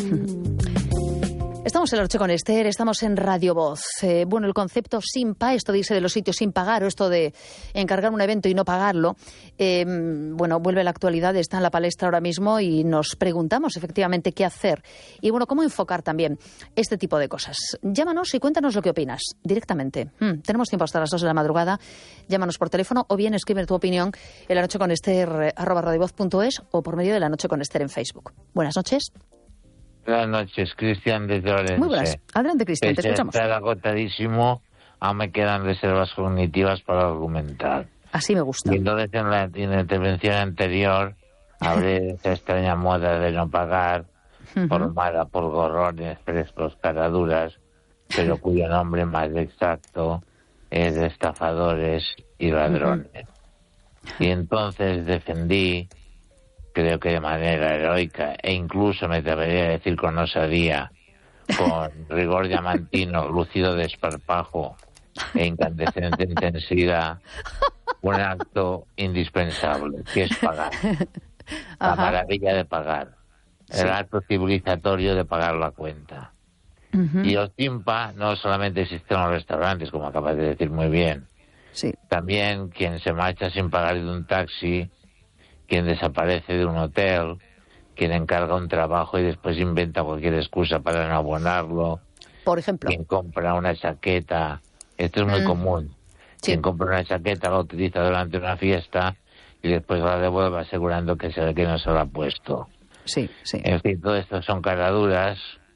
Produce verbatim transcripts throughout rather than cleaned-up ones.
Estamos en La Noche con Esther, estamos en Radio Voz. Eh, bueno, el concepto SINPA, esto de irse de los sitios sin pagar, o esto de encargar un evento y no pagarlo, eh, bueno, vuelve a la actualidad, está en la palestra ahora mismo y nos preguntamos efectivamente qué hacer. Y bueno, cómo enfocar también este tipo de cosas. Llámanos y cuéntanos lo que opinas directamente. Hmm, tenemos tiempo hasta las dos de la madrugada. Llámanos por teléfono o bien escribe tu opinión en la noche con Esther arroba radiovoz punto es o por medio de La Noche con Esther en Facebook. Buenas noches. Buenas noches, Cristian desde Orense. Muy buenas. Adelante, Cristian, te escuchamos. Estar agotadísimo, aún me quedan reservas cognitivas para argumentar. Así me gusta. Y entonces en la, en la intervención anterior hablé de esa extraña moda de no pagar, uh-huh. formada por gorrones, frescos, caraduras, pero cuyo nombre más exacto es de estafadores y ladrones. Uh-huh. Y entonces defendí, creo que de manera heroica, e incluso me atrevería a decir con osadía, con rigor diamantino, lúcido desparpajo e incandescente intensidad, un acto indispensable, que es pagar. La Ajá. maravilla de pagar. Sí. El acto civilizatorio de pagar la cuenta. Uh-huh. Y el SINPA no solamente existe en los restaurantes, como acabas de decir muy bien. Sí. También quien se marcha sin pagar de un taxi, quien desaparece de un hotel, quien encarga un trabajo y después inventa cualquier excusa para no abonarlo. Por ejemplo. Quien compra una chaqueta, esto es muy mm. común. Sí. Quien compra una chaqueta la utiliza durante una fiesta y después la devuelve asegurando que, se, que no se la ha puesto. Sí, sí. En fin, todo esto son caraduras,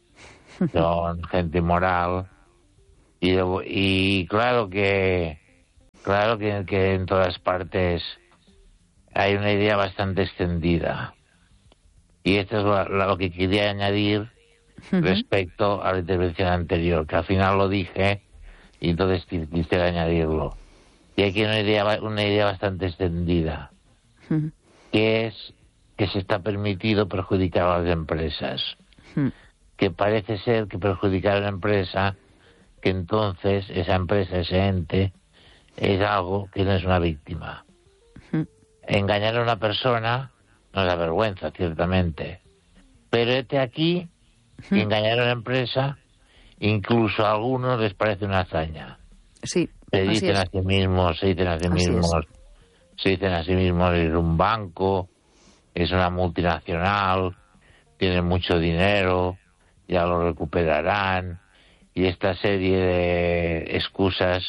son gente inmoral y, y claro que, claro que, que en todas partes hay una idea bastante extendida. Y esto es lo, lo que quería añadir uh-huh. respecto a la intervención anterior, que al final lo dije y entonces quisiera añadirlo. Y aquí hay una idea, una idea bastante extendida, uh-huh. que es que se está permitido perjudicar a las empresas. Uh-huh. Que parece ser que perjudicar a una empresa, que entonces esa empresa, ese ente, es algo que no es una víctima. Engañar a una persona no da vergüenza, ciertamente. Pero este aquí, uh-huh. engañar a una empresa, incluso a algunos les parece una hazaña. Sí, se dicen a sí mismos, se dicen a sí así mismos, es. se dicen a sí mismos, es un banco, es una multinacional, tienen mucho dinero, ya lo recuperarán, y esta serie de excusas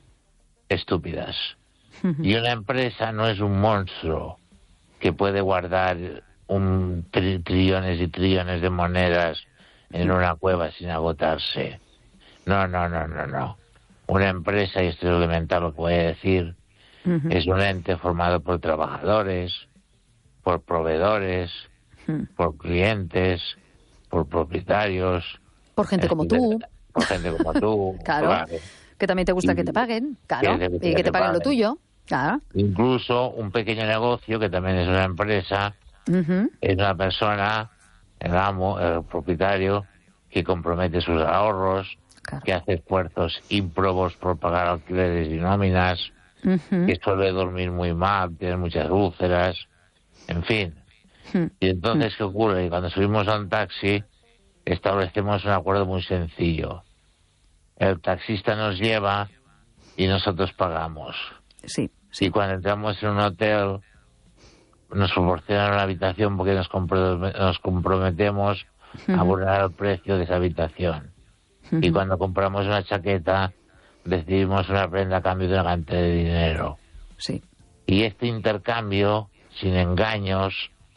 estúpidas. Y una empresa no es un monstruo que puede guardar un tri- trillones y trillones de monedas en una cueva sin agotarse. No, no, no, no, no. Una empresa, y esto es elemental lo que voy a decir, uh-huh. es un ente formado por trabajadores, por proveedores, uh-huh. por clientes, por propietarios. Por gente como tú. Por gente como tú. Claro. Claro. Que también te gusta y, que te paguen, claro. Que, que, y que, que te paguen, paguen lo tuyo. Claro. Incluso un pequeño negocio, que también es una empresa, uh-huh. es una persona, el amo, el propietario, que compromete sus ahorros, claro. que hace esfuerzos ímprobos por pagar alquileres y nóminas, uh-huh. que suele dormir muy mal, tiene muchas úlceras, en fin. Uh-huh. Y entonces, ¿qué ocurre? Cuando subimos a un taxi, establecemos un acuerdo muy sencillo. El taxista nos lleva y nosotros pagamos. Sí, sí. Y cuando entramos en un hotel nos proporcionan una habitación porque nos, comprom- nos comprometemos uh-huh. a abonar el precio de esa habitación. Uh-huh. Y cuando compramos una chaqueta recibimos una prenda a cambio de una cantidad de dinero. Sí. Y este intercambio, sin engaños,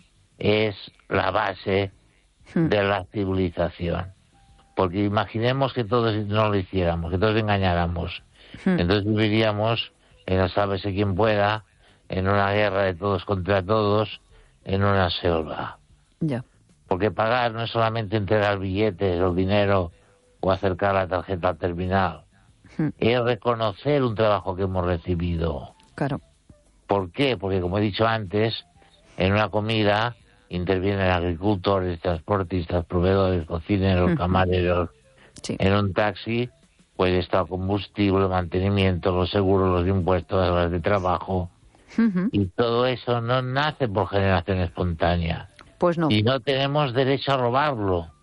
es la base uh-huh. de la civilización. Porque imaginemos que todos no lo hiciéramos, que todos engañáramos. Uh-huh. Entonces viviríamos en el sálvese quien pueda, en una guerra de todos contra todos, en una selva. Ya. Porque pagar no es solamente entregar billetes o dinero o acercar la tarjeta al terminal. Hmm. Es reconocer un trabajo que hemos recibido. Claro. ¿Por qué? Porque, como he dicho antes, en una comida intervienen agricultores, transportistas, proveedores, cocineros, uh-huh. camareros. Sí. En un taxi pues está el combustible, el mantenimiento, los seguros, los impuestos, las horas de trabajo. Uh-huh. Y todo eso no nace por generación espontánea. Pues no. Y no tenemos derecho a robarlo.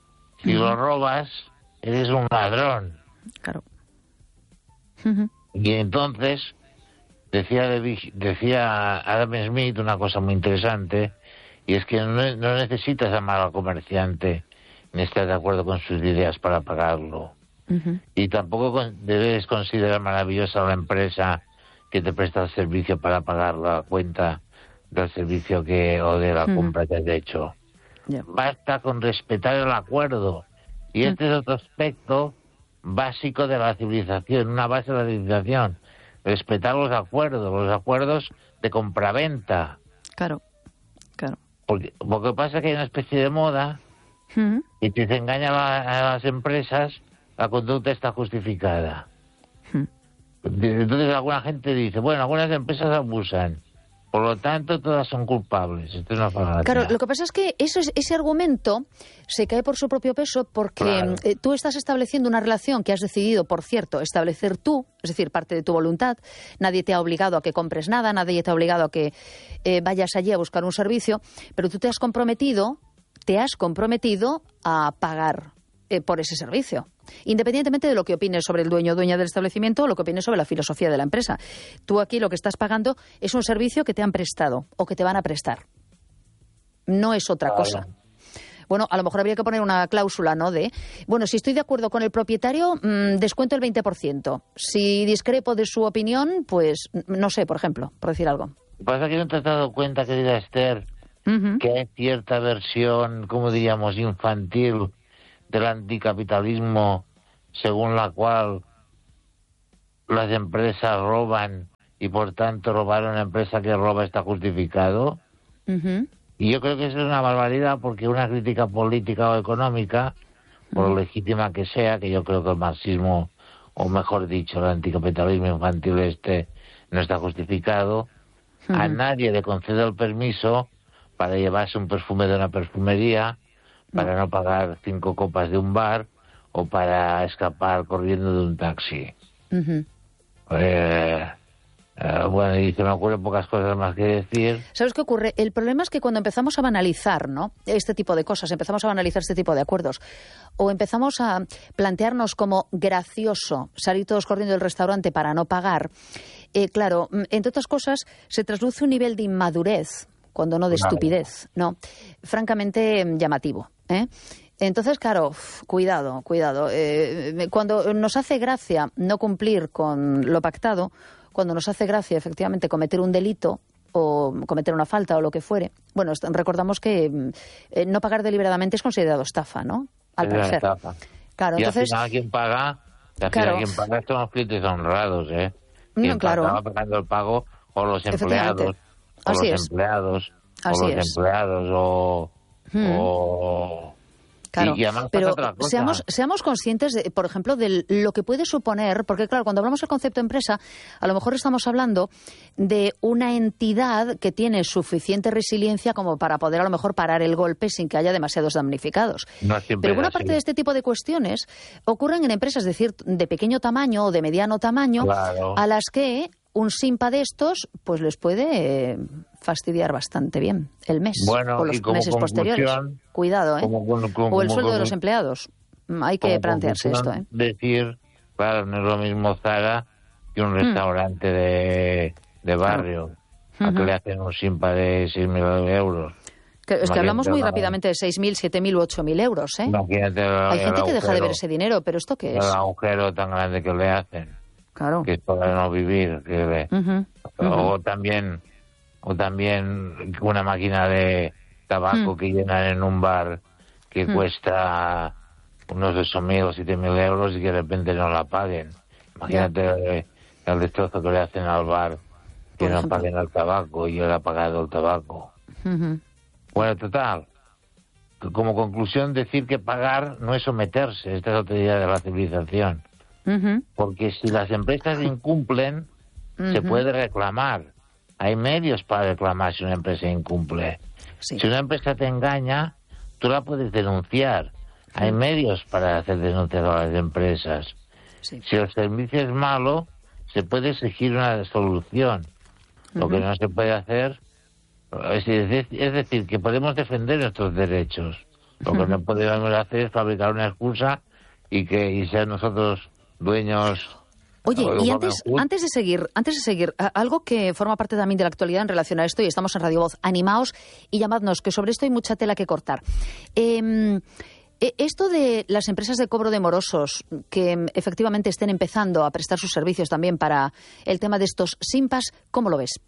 Si uh-huh. lo robas, eres un ladrón. Claro. Uh-huh. Y entonces, decía, decía Adam Smith una cosa muy interesante, y es que no, no necesitas amar al comerciante ni estar de acuerdo con sus ideas para pagarlo. Uh-huh. Y tampoco con, debes considerar maravillosa la empresa que te presta el servicio para pagar la cuenta del servicio que o de la uh-huh. compra que has hecho. Yeah. Basta con respetar el acuerdo. Y este uh-huh. es otro aspecto básico de la civilización, una base de la civilización. Respetar los acuerdos, los acuerdos de compraventa. Claro, claro. Porque lo que pasa es que hay una especie de moda uh-huh. y si se engaña a, la, a las empresas, la conducta está justificada. Uh-huh. Entonces alguna gente dice, bueno, algunas empresas abusan, por lo tanto todas son culpables. Esto es una falacia. Claro, lo que pasa es que eso, ese argumento se cae por su propio peso porque claro. eh, tú estás estableciendo una relación que has decidido, por cierto, establecer tú, es decir, parte de tu voluntad. Nadie te ha obligado a que compres nada, nadie te ha obligado a que eh, vayas allí a buscar un servicio, pero tú te has comprometido, te has comprometido a pagar eh, por ese servicio. Independientemente de lo que opines sobre el dueño o dueña del establecimiento o lo que opines sobre la filosofía de la empresa. Tú aquí lo que estás pagando es un servicio que te han prestado o que te van a prestar. No es otra claro. cosa. Bueno, a lo mejor habría que poner una cláusula, ¿no? De, bueno, si estoy de acuerdo con el propietario, mmm, descuento el veinte por ciento. Si discrepo de su opinión, pues, no sé, por ejemplo, por decir algo. Lo que pasa es que no te has dado cuenta, querida Esther, uh-huh. que hay cierta versión, como diríamos, infantil del anticapitalismo, según la cual las empresas roban y por tanto robar a una empresa que roba está justificado. Uh-huh. Y yo creo que eso es una barbaridad porque una crítica política o económica, por uh-huh. legítima que sea, que yo creo que el marxismo, o mejor dicho, el anticapitalismo infantil este no está justificado, uh-huh. a nadie le concede el permiso para llevarse un perfume de una perfumería, para no pagar cinco copas de un bar o para escapar corriendo de un taxi. Uh-huh. Eh, eh, bueno, y se me ocurren pocas cosas más que decir. ¿Sabes qué ocurre? El problema es que cuando empezamos a banalizar, ¿no?, este tipo de cosas, empezamos a banalizar este tipo de acuerdos, o empezamos a plantearnos como gracioso salir todos corriendo del restaurante para no pagar, eh, claro, entre otras cosas, se trasluce un nivel de inmadurez, cuando no de Vale. estupidez, ¿no?, francamente llamativo. ¿Eh? Entonces, claro, cuidado, cuidado. Eh, cuando nos hace gracia no cumplir con lo pactado, cuando nos hace gracia efectivamente cometer un delito o cometer una falta o lo que fuere, bueno, recordamos que eh, no pagar deliberadamente es considerado estafa, ¿no? Al es parecer. Estafa. Claro, y entonces, al final quien paga, al claro, final quien paga son los clientes honrados, ¿eh? Quien no, claro. acaba pagando el pago o los empleados, o Así los es. empleados, Así o los es. empleados, o... Hmm. o... Claro, y, y además pero otra cosa. seamos, seamos conscientes, de, por ejemplo, de lo que puede suponer, porque claro, cuando hablamos del concepto empresa, a lo mejor estamos hablando de una entidad que tiene suficiente resiliencia como para poder a lo mejor parar el golpe sin que haya demasiados damnificados. No pero buena parte de este tipo de cuestiones ocurren en empresas de, cier- de pequeño tamaño o de mediano tamaño, claro. a las que un simpa de estos pues les puede eh, fastidiar bastante bien el mes bueno, o los meses posteriores. Cuidado, ¿eh? Como, como, como, o el sueldo como, de los empleados. Hay que plantearse esto, ¿eh? Decir, claro, no es lo mismo Zara que un restaurante mm. de, de barrio, claro. a que uh-huh. le hacen un simpa de seis mil euros. Que, es que hablamos muy rápidamente de seis mil, siete mil u ocho mil euros, ¿eh? Imagínate el, Hay gente agujero, que deja de ver ese dinero, pero ¿esto qué es? El agujero tan grande que le hacen. Claro. Que es para no vivir. Que le, uh-huh. O uh-huh. también o también una máquina de tabaco uh-huh. que llenan en un bar que uh-huh. cuesta unos ocho mil o siete mil euros y que de repente no la paguen. Imagínate yeah. el, el destrozo que le hacen al bar, que no paguen el tabaco y él ha pagado el tabaco. Uh-huh. Bueno, total, como conclusión decir que pagar no es someterse, esta es otra idea de la civilización. Uh-huh. Porque si las empresas incumplen, uh-huh. se puede reclamar. Hay medios para reclamar si una empresa incumple. Sí. Si una empresa te engaña, tú la puedes denunciar. Sí. Hay medios para hacer denuncias a las empresas. Sí. Si el servicio es malo, se puede exigir una solución. Uh-huh. Lo que no se puede hacer es, es decir, que podemos defender nuestros derechos. Lo que Ujú. no podemos hacer es fabricar una excusa y que y ser nosotros dueños. Oye, o y Robin antes, Hood. antes de seguir, antes de seguir, a- algo que forma parte también de la actualidad en relación a esto, y estamos en Radio Voz, animaos y llamadnos, que sobre esto hay mucha tela que cortar. Eh, eh, esto de las empresas de cobro de morosos, que mm, efectivamente estén empezando a prestar sus servicios también para el tema de estos simpas, ¿cómo lo ves?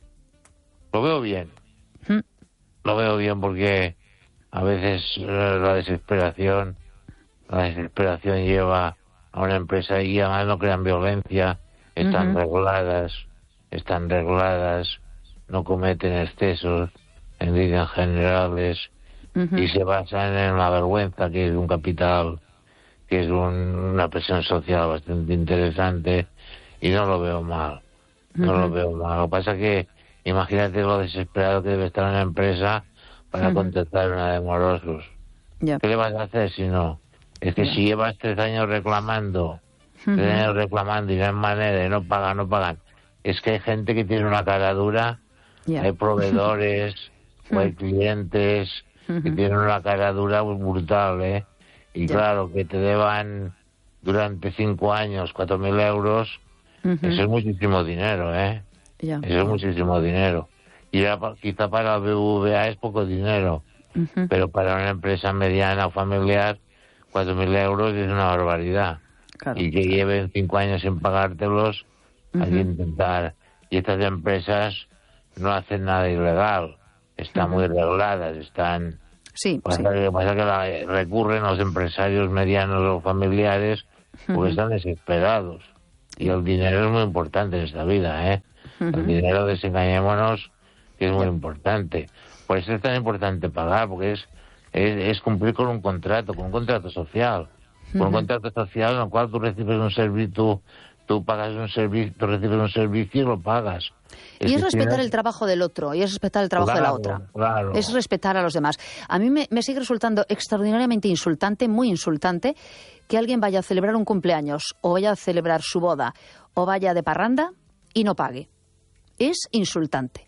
Lo veo bien. ¿Mm? Lo veo bien porque a veces eh, la desesperación, la desesperación lleva a una empresa y además no crean violencia, están Ujú. reguladas, están reguladas, no cometen excesos en líneas generales Ujú. y se basan en la vergüenza, que es un capital, que es un- una presión social bastante interesante y no lo veo mal, no lo Ujú. veo mal. Lo que pasa que imagínate lo desesperado que debe estar una empresa para Ujú. contratar una de morosos. Ya. ¿Qué le vas a hacer si no? Es que Ya. si llevas tres años reclamando, tres Ujú. años reclamando y no hay manera y no pagan, no pagan. Es que hay gente que tiene una cara dura, Ya. hay proveedores o hay clientes que Ujú. tienen una cara dura brutal, ¿eh? Y Ya. claro, que te deban durante cinco años cuatro mil euros, Ujú. eso es muchísimo dinero, ¿eh? Ya. Eso es muchísimo dinero. Y ya pa- quizá para la B V A es poco dinero, Ujú. pero para una empresa mediana o familiar, cuatro mil euros es una barbaridad. Claro, Y que claro. lleven cinco años sin pagártelos, hay que Ujú. intentar. Y estas empresas no hacen nada ilegal, están Ujú. muy reguladas, están... Sí, Pasa sí. que, pasa que la- recurren a los empresarios medianos o familiares porque Ujú. están desesperados. Y el dinero es muy importante en esta vida, ¿eh? El Ujú. dinero, desengañémonos, que es muy Ya. importante. Por eso es tan importante pagar, porque es, es, es cumplir con un contrato, con un contrato social. Con un Ujú. contrato social en el cual tú recibes un servicio, tú, tú pagas un servicio, tú recibes un servicio y lo pagas. Y es que respetar tienes- el trabajo del otro, y es respetar el trabajo de la Claro, otra. claro. Es respetar a los demás. A mí me, me sigue resultando extraordinariamente insultante, muy insultante, que alguien vaya a celebrar un cumpleaños, o vaya a celebrar su boda, o vaya de parranda y no pague. Es insultante.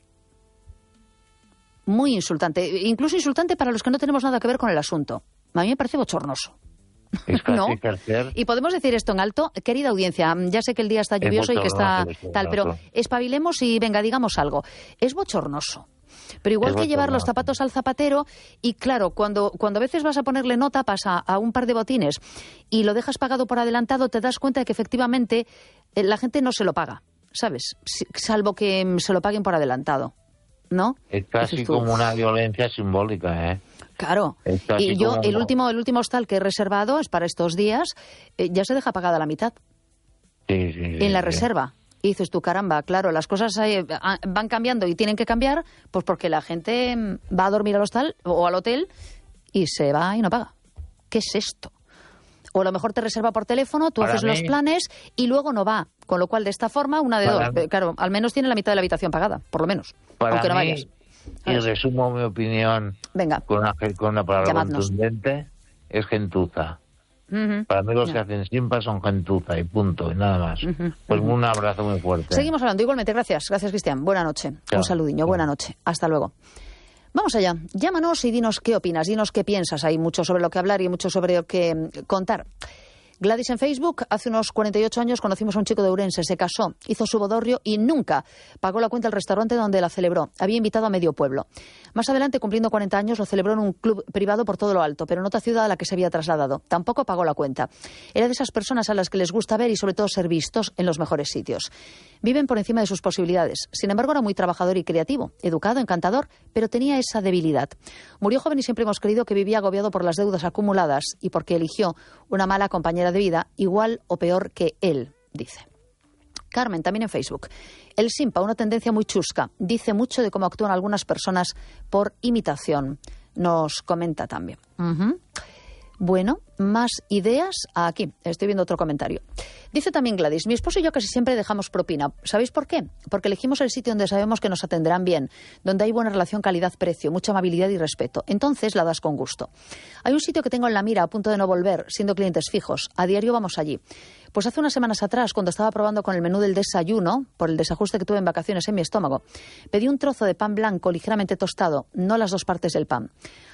Muy insultante. Incluso insultante para los que no tenemos nada que ver con el asunto. A mí me parece bochornoso. Es casi ¿No? ejercer. Y podemos decir esto en alto. Querida audiencia, ya sé que el día está Es lluvioso y que está bochornoso, es tal, pero bochornoso. espabilemos y venga, digamos algo. Es bochornoso. Pero igual Es que llevar los bochornoso. zapatos al zapatero y claro, cuando, cuando a veces vas a ponerle nota, pasa a un par de botines y lo dejas pagado por adelantado, te das cuenta de que efectivamente eh, la gente no se lo paga, ¿sabes? Si- Salvo que mm, se lo paguen por adelantado, ¿no? Es casi Dices tú, como una violencia simbólica, ¿eh? Claro. Es casi Y yo, como- el último, el último hostal que he reservado es para estos días, eh, ya se deja pagada la mitad Sí, sí, sí, en la sí. reserva. Y dices tú, caramba, claro, las cosas eh, ah, van cambiando y tienen que cambiar, pues porque la gente mm, va a dormir al hostal o al hotel y se va y no paga. ¿Qué es esto? O a lo mejor te reserva por teléfono, tú Para haces los mí- planes y luego no va. Con lo cual, de esta forma, una de Para dos. mí- Eh, Claro, al menos tiene la mitad de la habitación pagada, por lo menos. Para aunque no mí, vayas. y ¿Sabes? resumo mi opinión Venga. con una, con una palabra Llamadnos. contundente, es gentuza. Ujú. Para mí los Ya. que hacen simpas son gentuza y punto, y nada más. Ujú, Pues ujú. un abrazo muy fuerte. Seguimos hablando. Igualmente, gracias. Gracias, Cristian. Buena noche. Chao. Un saludiño. Chao. Buena noche. Hasta luego. Vamos allá. Llámanos y dinos qué opinas, dinos qué piensas. Hay mucho sobre lo que hablar y mucho sobre lo que mm, contar. Gladys en Facebook, hace unos cuarenta y ocho años conocimos a un chico de Ourense, se casó, hizo su bodorrio y nunca pagó la cuenta del restaurante donde la celebró. Había invitado a medio pueblo. Más adelante, cumpliendo cuarenta años, lo celebró en un club privado por todo lo alto, pero en otra ciudad a la que se había trasladado. Tampoco pagó la cuenta. Era de esas personas a las que les gusta ver y sobre todo ser vistos en los mejores sitios. Viven por encima de sus posibilidades. Sin embargo, era muy trabajador y creativo, educado, encantador, pero tenía esa debilidad. Murió joven y siempre hemos creído que vivía agobiado por las deudas acumuladas y porque eligió una mala compañera de vida, igual o peor que él, dice. Carmen, también en Facebook. El simpa, una tendencia muy chusca. Dice mucho de cómo actúan algunas personas por imitación. Nos comenta también. Ujú. Bueno, más ideas aquí. Estoy viendo otro comentario. Dice también Gladys, mi esposo y yo casi siempre dejamos propina. ¿Sabéis por qué? Porque elegimos el sitio donde sabemos que nos atenderán bien, donde hay buena relación calidad-precio, mucha amabilidad y respeto. Entonces la das con gusto. Hay un sitio que tengo en la mira a punto de no volver, siendo clientes fijos. A diario vamos allí. Pues hace unas semanas atrás, cuando estaba probando con el menú del desayuno, por el desajuste que tuve en vacaciones en mi estómago, pedí un trozo de pan blanco ligeramente tostado, no las dos partes del pan.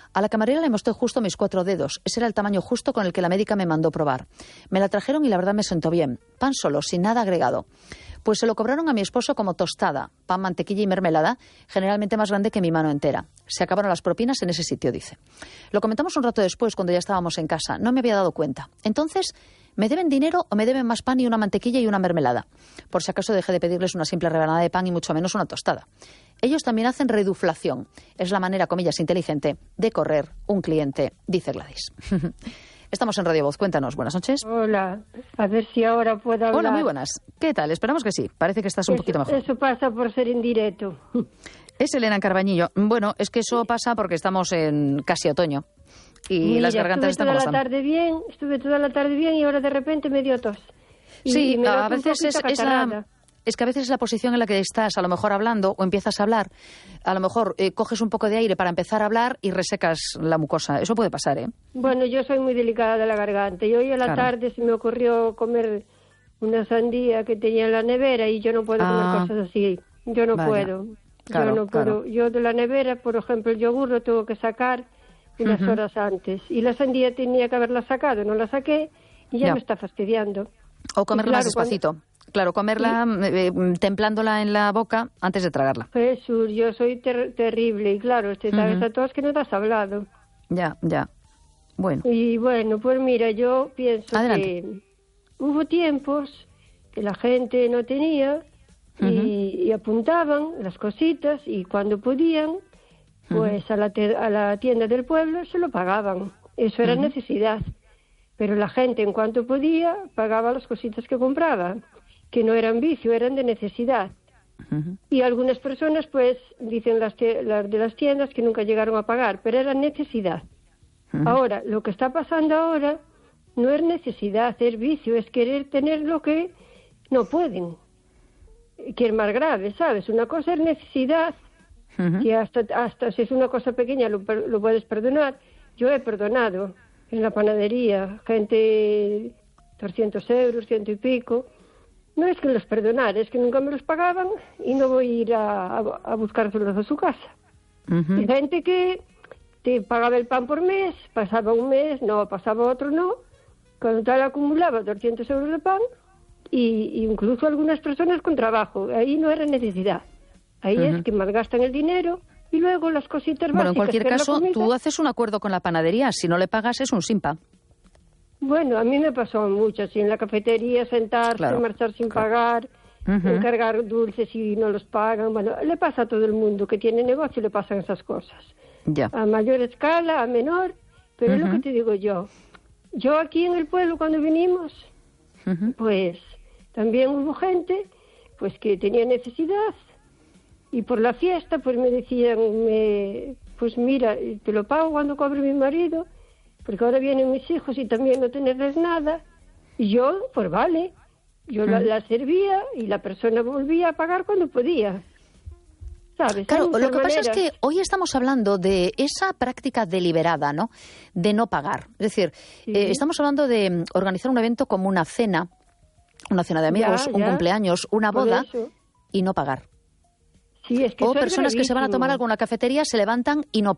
A la camarera le mostré justo mis cuatro dedos. Ese era el tamaño justo con el que la médica me mandó probar. Me la trajeron y la verdad me sentó bien. Pan solo, sin nada agregado. Pues se lo cobraron a mi esposo como tostada, pan, mantequilla y mermelada, generalmente más grande que mi mano entera. Se acabaron las propinas en ese sitio, dice. Lo comentamos un rato después, cuando ya estábamos en casa. No me había dado cuenta. Entonces, ¿me deben dinero o me deben más pan y una mantequilla y una mermelada? Por si acaso dejé de pedirles una simple rebanada de pan y mucho menos una tostada. Ellos también hacen reduflación. Es la manera, comillas, inteligente de correr un cliente, dice Gladys. Estamos en Radio Voz. Cuéntanos. Buenas noches. Hola. A ver si ahora puedo hablar. Hola, muy buenas. ¿Qué tal? Esperamos que sí. Parece que estás un eso, poquito mejor. Eso pasa por ser indirecto. Es Elena Carbañillo. Bueno, es que eso pasa porque estamos en casi otoño. Y Mira, las gargantas están como están. Estuve toda la tarde bien, estuve toda la tarde bien y ahora de repente me dio tos. Y, sí, y me a veces es, es la... Es que a veces es la posición en la que estás, a lo mejor hablando, o empiezas a hablar, a lo mejor eh, coges un poco de aire para empezar a hablar y resecas la mucosa. Eso puede pasar, ¿eh? Bueno, yo soy muy delicada de la garganta. Y hoy a la claro. tarde se me ocurrió comer una sandía que tenía en la nevera y yo no puedo ah, comer cosas así. Yo no vaya. puedo. Claro, yo no claro. puedo. Yo de la nevera, por ejemplo, el yogur lo tengo que sacar unas uh-huh. horas antes. Y la sandía tenía que haberla sacado, no la saqué y ya, ya. me está fastidiando. O comerla claro, más despacito. Cuando... Claro, comerla sí. eh, templándola en la boca antes de tragarla. Jesús, yo soy ter- terrible y claro, te sabes uh-huh. a todos que no te has hablado. Ya, ya. Bueno. Y bueno, pues mira, yo pienso Adelante. que hubo tiempos que la gente no tenía uh-huh. y, y apuntaban las cositas y cuando podían, pues uh-huh. a, la te- a la tienda del pueblo se lo pagaban. Eso era uh-huh. necesidad. Pero la gente, en cuanto podía, pagaba las cositas que compraba, que no eran vicio, eran de necesidad. Uh-huh. Y algunas personas, pues, dicen las, te- las de las tiendas que nunca llegaron a pagar, pero era necesidad. Uh-huh. Ahora, lo que está pasando ahora no es necesidad, es vicio, es querer tener lo que no pueden, que es más grave, ¿sabes? Una cosa es necesidad, uh-huh. y hasta, hasta si es una cosa pequeña lo, lo puedes perdonar. Yo he perdonado en la panadería, gente trescientos euros, ciento y pico. No es que los perdonara, es que nunca me los pagaban y no voy a ir a, a, a buscárselos a su casa. Uh-huh. Y gente que te pagaba el pan por mes, pasaba un mes, no, pasaba otro, no. Cuando tal acumulaba doscientos euros de pan, y, y incluso algunas personas con trabajo. Ahí no era necesidad. Ahí uh-huh. es que malgastan el dinero y luego las cositas bueno, básicas. Bueno, en cualquier caso, tú haces un acuerdo con la panadería. Si no le pagas, es un simpa. Bueno, a mí me pasó mucho, así en la cafetería, sentarse, claro, marchar sin claro. pagar, uh-huh. encargar dulces y no los pagan. Bueno, le pasa a todo el mundo que tiene negocio, le pasan esas cosas. Ya. A mayor escala, a menor, pero uh-huh. es lo que te digo yo. Yo aquí en el pueblo cuando vinimos, uh-huh. pues también hubo gente pues que tenía necesidad y por la fiesta pues me decían, me, pues mira, te lo pago cuando cobre mi marido, porque ahora vienen mis hijos y también no tenerles nada. Y yo, pues vale, yo uh-huh. la, la servía y la persona volvía a pagar cuando podía. ¿Sabes? Claro, lo que maneras. pasa es que hoy estamos hablando de esa práctica deliberada, ¿no? De no pagar. Es decir, sí. eh, estamos hablando de organizar un evento como una cena, una cena de amigos, ya, un ya. cumpleaños, una boda, y no pagar. Sí, es que o personas que se van a tomar algo en una cafetería, se levantan y no,